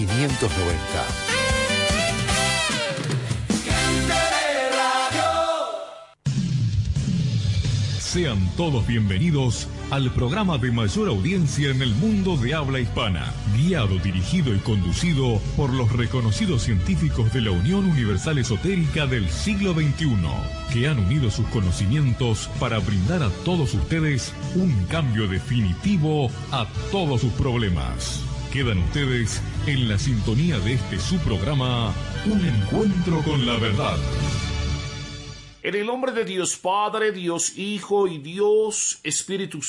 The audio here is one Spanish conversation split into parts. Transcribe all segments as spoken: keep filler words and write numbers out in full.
quinientos noventa. Sean todos bienvenidos al programa de mayor audiencia en el mundo de habla hispana, guiado, dirigido y conducido por los reconocidos científicos de la Unión Universal Esotérica del siglo veintiuno, que han unido sus conocimientos para brindar a todos ustedes un cambio definitivo a todos sus problemas. Quedan ustedes en la sintonía de este su programa, Un Encuentro con la Verdad. En el nombre de Dios Padre, Dios Hijo y Dios Espíritu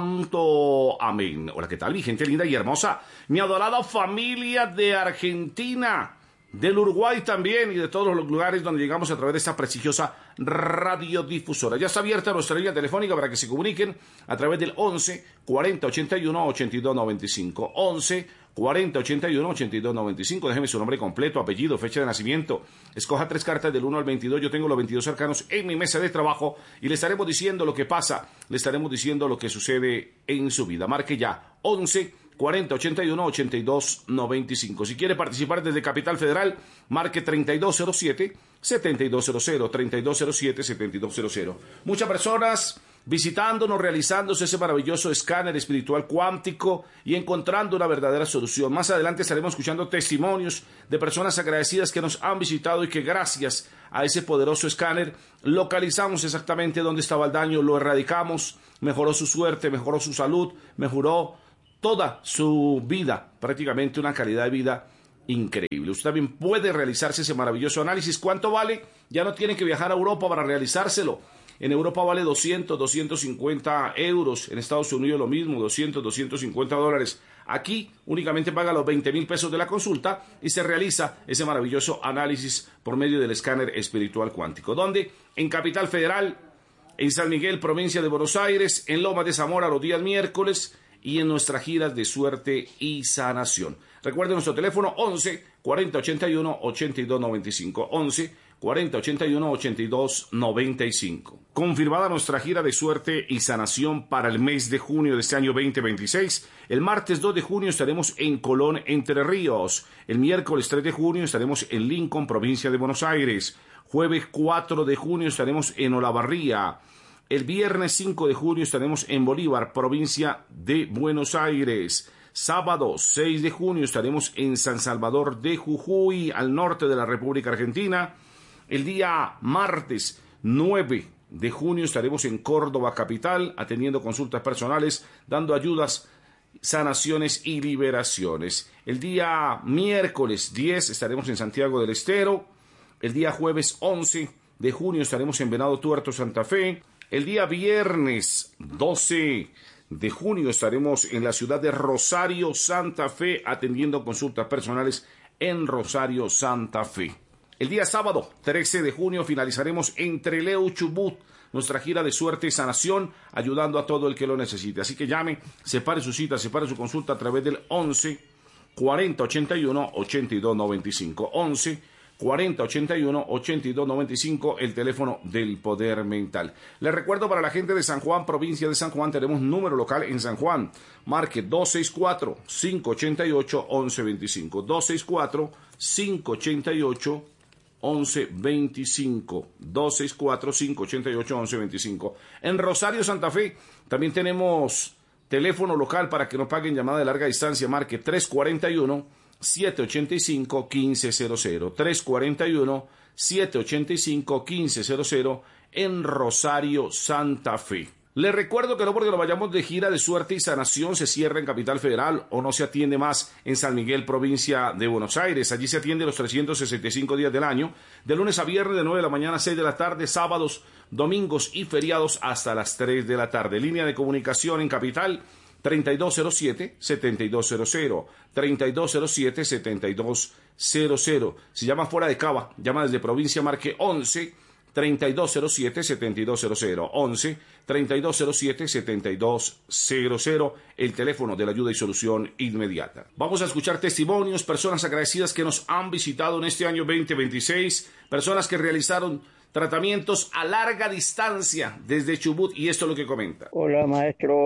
Santo. Amén. Hola, ¿qué tal, mi gente linda y hermosa? Mi adorada familia de Argentina, del Uruguay también y de todos los lugares donde llegamos a través de esta prestigiosa radiodifusora. Ya está abierta nuestra línea telefónica para que se comuniquen a través del once cuarenta ochenta y uno ochenta y dos noventa y cinco. once cuarenta ochenta y uno ochenta y dos noventa y cinco. Déjeme su nombre completo, apellido, fecha de nacimiento. Escoja tres cartas del uno al veintidós. Yo tengo los veintidós arcanos en mi mesa de trabajo y le estaremos diciendo lo que pasa, le estaremos diciendo lo que sucede en su vida. Marque ya once cuarenta ochenta y uno ochenta y dos noventa y cinco. Si quiere participar desde Capital Federal, marque treinta y dos cero siete setenta y dos cero cero, treinta y dos cero siete setenta y dos cero cero. Muchas personas visitándonos, realizándose ese maravilloso escáner espiritual cuántico y encontrando una verdadera solución. Más adelante estaremos escuchando testimonios de personas agradecidas que nos han visitado y que gracias a ese poderoso escáner localizamos exactamente dónde estaba el daño, lo erradicamos, mejoró su suerte, mejoró su salud, mejoró toda su vida, prácticamente una calidad de vida increíble. Usted también puede realizarse ese maravilloso análisis. ¿Cuánto vale? Ya no tiene que viajar a Europa para realizárselo. En Europa vale doscientos, doscientos cincuenta euros. En Estados Unidos lo mismo, doscientos, doscientos cincuenta dólares. Aquí únicamente paga los veinte mil pesos de la consulta y se realiza ese maravilloso análisis por medio del escáner espiritual cuántico. ¿Dónde? En Capital Federal, en San Miguel, provincia de Buenos Aires, en Lomas de Zamora los días miércoles y en nuestras giras de suerte y sanación. Recuerden nuestro teléfono once cuarenta ochenta y uno ochenta y dos noventa y cinco. once cuarenta ochenta y uno ochenta y dos noventa y cinco. Confirmada nuestra gira de suerte y sanación para el mes de junio de este año veinte veintiséis. El martes dos de junio estaremos en Colón, Entre Ríos. El miércoles tres de junio estaremos en Lincoln, provincia de Buenos Aires. Jueves cuatro de junio estaremos en Olavarría. El viernes cinco de junio estaremos en Bolívar, provincia de Buenos Aires. Sábado seis de junio estaremos en San Salvador de Jujuy, al norte de la República Argentina. El día martes nueve de junio estaremos en Córdoba capital, atendiendo consultas personales, dando ayudas, sanaciones y liberaciones. El día miércoles diez estaremos en Santiago del Estero. El día jueves once de junio estaremos en Venado Tuerto, Santa Fe. El día viernes doce de junio estaremos en la ciudad de Rosario, Santa Fe, atendiendo consultas personales en Rosario, Santa Fe. El día sábado trece de junio finalizaremos en Trelew, Chubut, nuestra gira de suerte y sanación, ayudando a todo el que lo necesite. Así que llame, separe su cita, separe su consulta a través del once cuarenta ochenta y uno ochenta y dos noventa y cinco. once cuarenta ochenta y uno ochenta y dos noventa y cinco, el teléfono del poder mental. Les recuerdo, para la gente de San Juan, provincia de San Juan, tenemos número local en San Juan. Marque dos seis cuatro, cinco ocho ocho, once veinticinco. dos seis cuatro, cinco ocho ocho, once veinticinco. dos seis cuatro, cinco ocho ocho, once veinticinco. En Rosario, Santa Fe, también tenemos teléfono local para que no paguen llamada de larga distancia. Marque tres cuarenta y uno, siete ochenta y cinco, quince cero cero. tres cuarenta y uno, siete ochenta y cinco, quince cero cero en Rosario, Santa Fe. Les recuerdo que no porque lo vayamos de gira de suerte y sanación se cierra en Capital Federal o no se atiende más en San Miguel, provincia de Buenos Aires. Allí se atiende los trescientos sesenta y cinco días del año, de lunes a viernes de nueve de la mañana a seis de la tarde, sábados, domingos y feriados hasta las tres de la tarde. Línea de comunicación en Capital treinta y dos cero siete, setenta y dos cero cero, treinta y dos cero siete, setenta y dos cero cero. Si llama fuera de Cava, llama desde provincia, marque once treinta y dos cero siete, setenta y dos cero cero, once treinta y dos cero siete, setenta y dos cero cero, el teléfono de la ayuda y solución inmediata. Vamos a escuchar testimonios, personas agradecidas que nos han visitado en este año veinte veintiséis, personas que realizaron tratamientos a larga distancia desde Chubut, y esto es lo que comenta. Hola, maestro.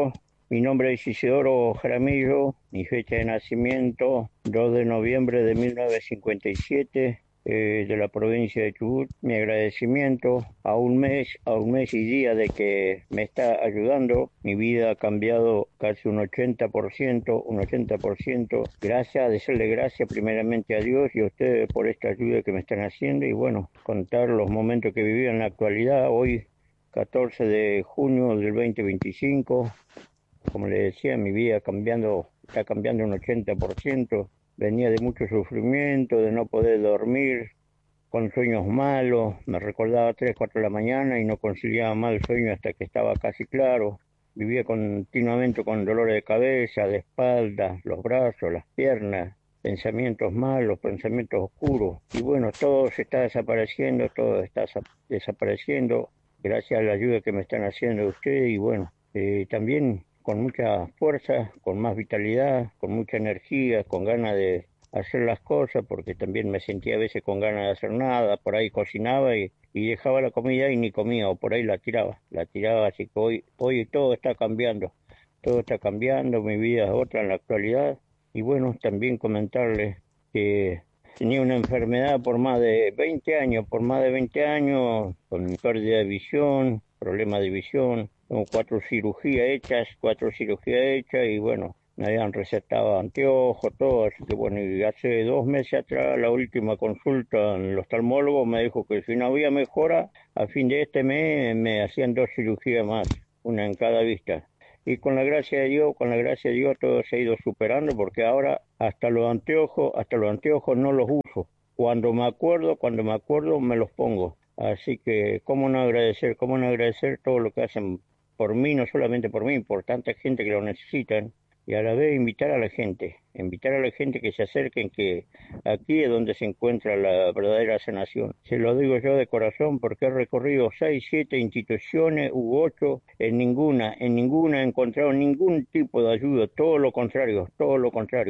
Mi nombre es Isidoro Jaramillo, mi fecha de nacimiento dos de noviembre de mil novecientos cincuenta y siete, eh, de la provincia de Chubut. Mi agradecimiento a un mes, a un mes y día de que me está ayudando. Mi vida ha cambiado casi un ochenta por ciento, un ochenta por ciento. Gracias, decirle gracias primeramente a Dios y a ustedes por esta ayuda que me están haciendo y bueno, contar los momentos que viví en la actualidad. Hoy, catorce de junio del veinte veinticinco, como le decía, mi vida cambiando, está cambiando un ochenta por ciento. Venía de mucho sufrimiento, de no poder dormir, con sueños malos. Me recordaba a tres, cuatro de la mañana y no conciliaba más el sueño hasta que estaba casi claro. Vivía continuamente con dolores de cabeza, de espalda, los brazos, las piernas, pensamientos malos, pensamientos oscuros. Y bueno, todo se está desapareciendo, todo está desapareciendo gracias a la ayuda que me están haciendo ustedes y bueno, eh, también con mucha fuerza, con más vitalidad, con mucha energía, con ganas de hacer las cosas, porque también me sentía a veces con ganas de hacer nada. Por ahí cocinaba y, y dejaba la comida y ni comía, o por ahí la tiraba, la tiraba, así que hoy, hoy todo está cambiando, todo está cambiando, mi vida es otra en la actualidad. Y bueno, también comentarles que tenía una enfermedad por más de veinte años, por más de veinte años, con pérdida de visión, problema de visión. Tengo cuatro cirugías hechas, cuatro cirugías hechas y bueno, me habían recetado anteojos, todo, así que bueno, y hace dos meses atrás, la última consulta en el oftalmólogo me dijo que si no había mejora, a fin de este mes me hacían dos cirugías más, una en cada vista. Y con la gracia de Dios, con la gracia de Dios todo se ha ido superando porque ahora hasta los anteojos, hasta los anteojos no los uso. Cuando me acuerdo, cuando me acuerdo me los pongo. Así que, ¿cómo no agradecer? ¿Cómo no agradecer todo lo que hacen por mí, no solamente por mí, por tanta gente que lo necesitan? Y a la vez invitar a la gente, invitar a la gente que se acerquen, que aquí es donde se encuentra la verdadera sanación. Se lo digo yo de corazón porque he recorrido seis, siete instituciones u ocho, en ninguna, en ninguna he encontrado ningún tipo de ayuda, todo lo contrario, todo lo contrario.